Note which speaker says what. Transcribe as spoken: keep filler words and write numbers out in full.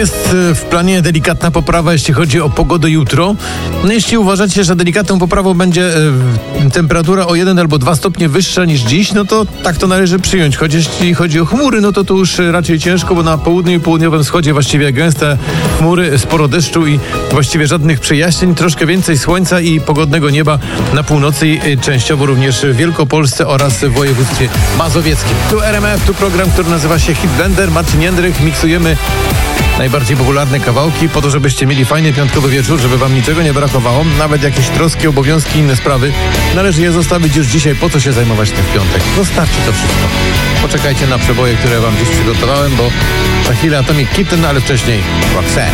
Speaker 1: Jest w planie delikatna poprawa, jeśli chodzi o pogodę jutro. No jeśli uważacie, że delikatną poprawą będzie e, temperatura o jeden albo dwa stopnie wyższa niż dziś, no to tak to należy przyjąć. Choć jeśli chodzi o chmury, no to tu już raczej ciężko, bo na południu i południowym wschodzie właściwie gęste chmury, sporo deszczu i właściwie żadnych przejaśnień. Troszkę więcej słońca i pogodnego nieba na północy i częściowo również w Wielkopolsce oraz w województwie mazowieckim. Tu R M F, tu program, który nazywa się Hit Blender. Marcin Jędrych, miksujemy najbardziej popularne kawałki po to, żebyście mieli fajny piątkowy wieczór, żeby wam niczego nie brakowało, nawet jakieś troski, obowiązki, inne sprawy. Należy je zostawić już dzisiaj, po co się zajmować tym w piątek. Zostawcie to wszystko. Poczekajcie na przeboje, które wam dziś przygotowałem, bo za chwilę Atomic Kitten, ale wcześniej Roxanne.